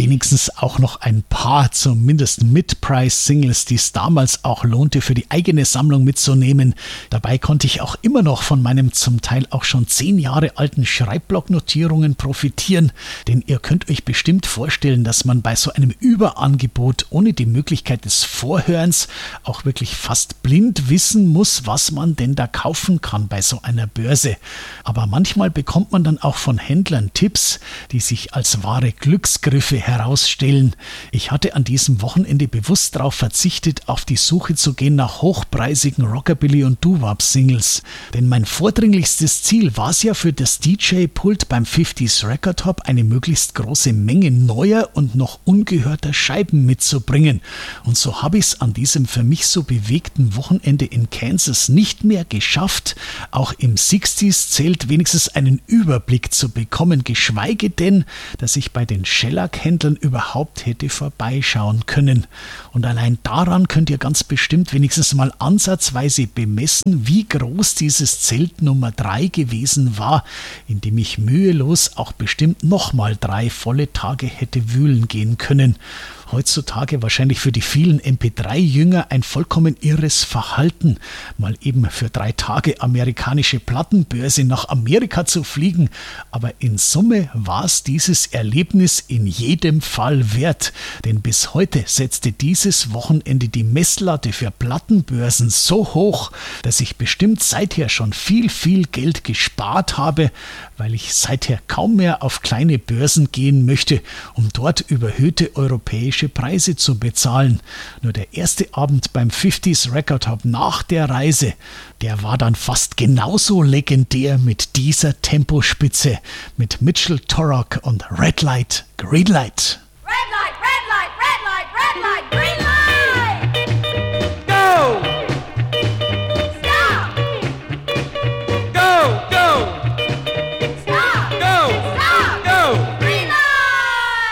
wenigstens auch noch ein paar, zumindest Mid-Price-Singles, die es damals auch lohnte, für die eigene Sammlung mitzunehmen. Dabei konnte ich auch immer noch von meinem zum Teil auch schon 10 Jahre alten Schreibblock-Notierungen profitieren, denn ihr könnt euch bestimmt vorstellen, dass man bei so einem Überangebot ohne die Möglichkeit des Vorhörens auch wirklich fast blind wissen muss, was man denn da kaufen kann bei so einer Börse. Aber manchmal bekommt man dann auch von Händlern Tipps, die sich als wahre Glücksgriffe herausstellen. Ich hatte an diesem Wochenende bewusst darauf verzichtet, auf die Suche zu gehen nach hochpreisigen Rockabilly- und Doo-Wop-Singles. Denn mein vordringlichstes Ziel war es ja für das DJ-Pult beim 50s Record Hop, eine möglichst große Menge neuer und noch ungehörter Scheiben mitzubringen. Und so habe ich es an diesem für mich so bewegten Wochenende in Kansas nicht mehr geschafft, auch im 60s zählt wenigstens einen Überblick zu bekommen, geschweige denn, dass ich bei den Shellac-Händlern überhaupt hätte vorbeischauen können. Und allein daran könnt ihr ganz bestimmt wenigstens mal ansatzweise bemessen, wie groß dieses Zelt Nummer 3 gewesen war, in dem ich mühelos auch bestimmt nochmal 3 volle Tage hätte wühlen gehen können. Heutzutage wahrscheinlich für die vielen MP3-Jünger ein vollkommen irres Verhalten, mal eben für 3 Tage amerikanische Plattenbörse nach Amerika zu fliegen. Aber in Summe war es dieses Erlebnis in jedem Fall wert, denn bis heute setzte dieses Wochenende die Messlatte für Plattenbörsen so hoch, dass ich bestimmt seither schon viel Geld gespart habe, weil ich seither kaum mehr auf kleine Börsen gehen möchte, um dort überhöhte europäische Preise zu bezahlen. Nur der erste Abend beim 50s Record Hop nach der Reise, der war dann fast genauso legendär mit dieser Tempospitze, mit Mitchell Torok und Red Light, Green Light.